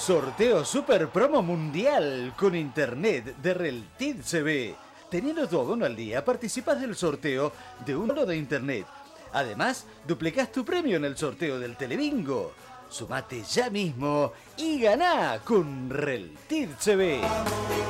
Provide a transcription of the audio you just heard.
Sorteo Super Promo Mundial con Internet de Reltid CB. Teniendo tu abono al día, participas del sorteo de un bono de Internet. Además, duplicás tu premio en el sorteo del Telebingo. Sumate ya mismo y ganá con Reltid CB.